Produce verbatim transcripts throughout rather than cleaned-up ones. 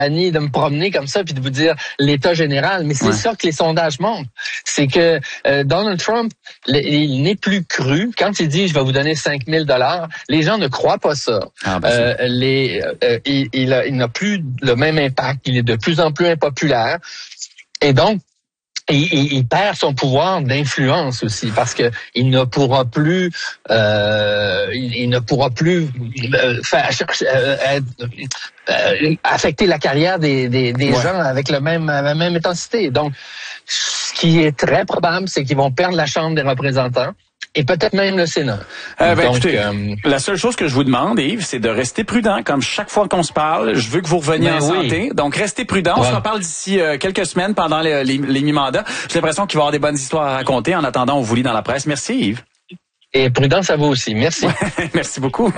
de me promener comme ça puis de vous dire l'état général, mais c'est ouais. ça que les sondages montrent, c'est que euh, Donald Trump, le, il n'est plus cru. Quand il dit je vais vous donner cinq mille dollars, les gens ne croient pas ça. Ah, ben euh, les, euh, il, il, a, il n'a plus le même impact, il est de plus en plus impopulaire, et donc Il, il, il perd son pouvoir d'influence aussi parce que il ne pourra plus, euh, il, il ne pourra plus euh, faire, euh, euh, affecter la carrière des, des, des ouais. gens avec le même, la même intensité. Donc, ce qui est très probable, c'est qu'ils vont perdre la Chambre des représentants. Et peut-être même le Sénat. Euh, ben, Donc, écoutez, euh, la seule chose que je vous demande, Yves, c'est de rester prudent. Comme chaque fois qu'on se parle, je veux que vous reveniez ben en oui. santé. Donc, restez prudent. Ouais. On se reparle d'ici euh, quelques semaines pendant les, les, les mi-mandats. J'ai l'impression qu'il va y avoir des bonnes histoires à raconter. En attendant, on vous lit dans la presse. Merci, Yves. Et prudence à vous aussi. Merci. Merci beaucoup.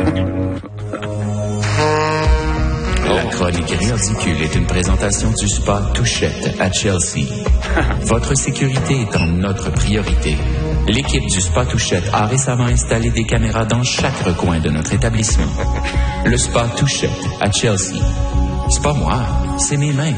La chronique ridicule est une présentation du spa Touchette à Chelsea. Votre sécurité étant notre priorité, l'équipe du spa Touchette a récemment installé des caméras dans chaque recoin de notre établissement. Le spa Touchette à Chelsea. C'est pas moi, c'est mes mains.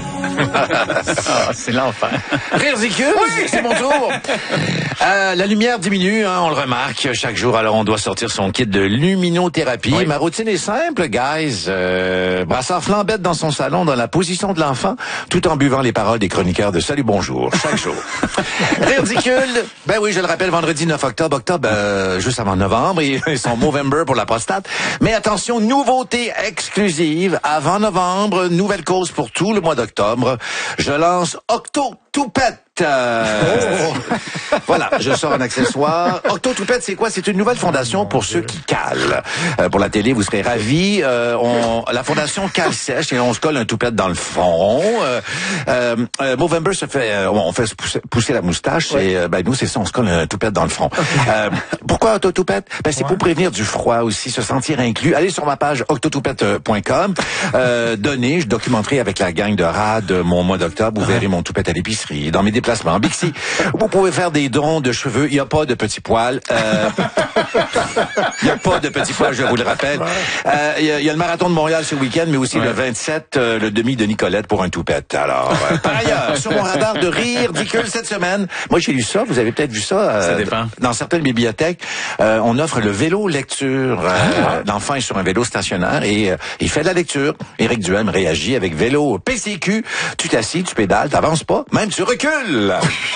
Ah, c'est l'enfer. Ridicule, oui, c'est mon tour. Euh, la lumière diminue, hein, on le remarque chaque jour. Alors, on doit sortir son kit de luminothérapie. Oui. Ma routine est simple, guys. Euh, brassard flambette dans son salon, dans la position de l'enfant, tout en buvant les paroles des chroniqueurs de Salut Bonjour, chaque jour. Ridicule. Ben oui, je le rappelle, vendredi neuf octobre. Octobre, euh, juste avant novembre. Et son Movember pour la prostate. Mais attention, nouveauté exclusive. Avant novembre, nouvelle cause pour tout le mois d'octobre. Je lance Octo Toupette. Euh, oh. Voilà, je sors un accessoire. Octo Toupette, c'est quoi? C'est une nouvelle fondation pour ceux qui calent. Euh, pour la télé, vous serez ravis. Euh, on, la fondation cale sèche et on se colle un toupette dans le front. Euh, euh, Movember se fait, euh, on fait pousser, pousser la moustache ouais. et euh, ben nous c'est ça, on se colle un toupette dans le front. Euh, pourquoi Octo Toupette? Ben c'est ouais. pour prévenir du froid aussi, se sentir inclus. Allez sur ma page octo toupette point com. Euh, donnez, je documenterai avec la gang de Rad mon mois d'octobre. Vous verrez mon toupette à l'épicerie, dans mes déplacements. Bixi, vous pouvez faire des dons de cheveux. Il n'y a pas de petits poils. Euh, il n'y a pas de petits poils, je vous le rappelle. Euh, il, y a, il y a le marathon de Montréal ce week-end, mais aussi ouais. le vingt-sept, euh, le demi de Nicolette pour un toupette. Alors, euh, par ailleurs, sur mon radar de rire ridicule cette semaine, moi j'ai lu ça, vous avez peut-être vu ça. Euh, ça dépend. Dans certaines bibliothèques, euh, on offre le vélo lecture. Euh, ah. L'enfant est sur un vélo stationnaire et euh, il fait de la lecture. Éric Duhem réagit avec vélo P C Q. Tu t'assis, tu pédales, t'avances pas, même tu recules.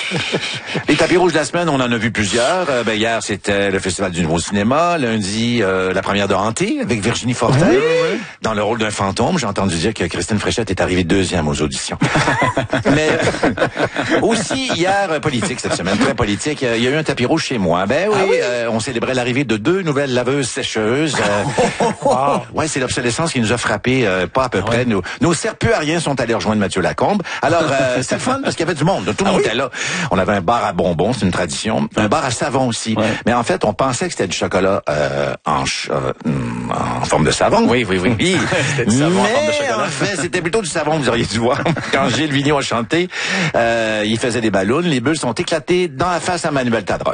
Les tapis rouges de la semaine, on en a vu plusieurs. Euh, ben, hier, c'était le Festival du Nouveau Cinéma. Lundi, euh, la première de Hanté avec Virginie Fortin. Oui, oui. Dans le rôle d'un fantôme. J'ai entendu dire que Christine Fréchette est arrivée deuxième aux auditions. Mais euh, aussi, hier, euh, politique cette semaine, très politique. Il y a eu un tapis rouge chez moi. Ben oui, ah oui? Euh, on célébrait l'arrivée de deux nouvelles laveuses sécheuses. Euh, wow. Ouais, c'est l'obsolescence qui nous a frappé, euh, pas à peu ah près. Ouais. Nos, nos serpuriens sont allés rejoindre Mathieu Lacombe. Alors, euh, c'était fun parce qu'il y avait du monde. Tout le monde ah, était oui? là. On avait un bar à bonbons, c'est une tradition. Un bar à savon aussi. Ouais. Mais en fait, on pensait que c'était du chocolat euh, en, ch- euh, en forme de savon. Oui, oui, oui. oui. C'était du savon Mais en forme de chocolat. En fait, c'était plutôt du savon, vous auriez dû voir. Quand Gilles Vigneault a chanté, euh, il faisait des ballons. Les bulles sont éclatées dans la face à Manuel Tadros.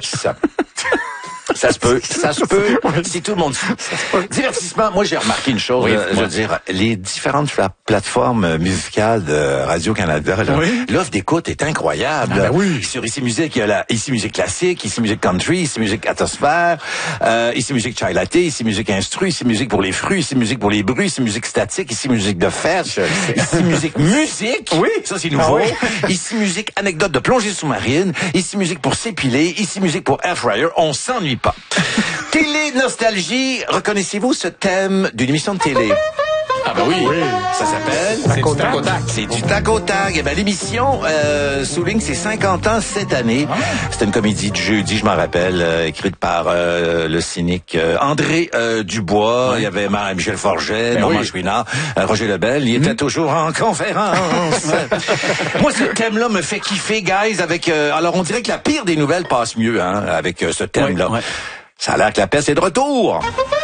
Ça se peut, ça se peut, si tout le monde suit. Divertissement, moi j'ai remarqué une chose, oui, euh, je veux dire, les différentes pla- plateformes musicales de Radio-Canada, là, oui. l'offre d'écoute est incroyable. Ah ben oui. Sur Ici Musique, il y a la Ici Musique classique, Ici Musique country, Ici Musique atmosphère, euh, Ici Musique chai latte, Ici Musique instru, Ici Musique pour les fruits, Ici Musique pour les bruits, Ici Musique statique, Ici Musique de fête, Ici Musique musique, oui, ça c'est nouveau, ah oui. Ici Musique anecdote de plongée sous-marine, Ici Musique pour s'épiler, Ici Musique pour air fryer, on s'ennuie pas. Télé nostalgie, reconnaissez-vous ce thème d'une émission de télé? Ah ben oui, oui. Ça s'appelle C'est du tac au tac. C'est du tac au tac. Eh ben l'émission euh, souligne ses cinquante ans cette année. Ah. C'était une comédie de jeudi, je m'en rappelle, euh, écrite par euh, le cynique euh, André euh, Dubois. Oui. Il y avait Michel Forget, ben Normand oui. Chouinard, euh, Roger Lebel. Il mmh. était toujours en conférence. Moi, ce thème-là me fait kiffer, guys. Avec euh, alors on dirait que la pire des nouvelles passe mieux, hein, avec euh, ce thème-là. Oui, ouais. Ça a l'air que la peste est de retour.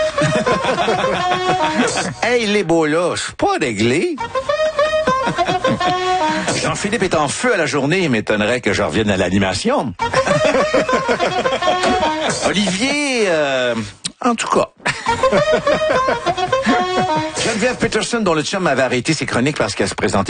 Hey, les beaux là, je suis pas réglé. Jean-Philippe est en feu à la journée, il m'étonnerait que je revienne à l'animation. Olivier, euh, en tout cas. Je ne Geneviève Peterson, dont le chum avait arrêté ses chroniques parce qu'elle se présentait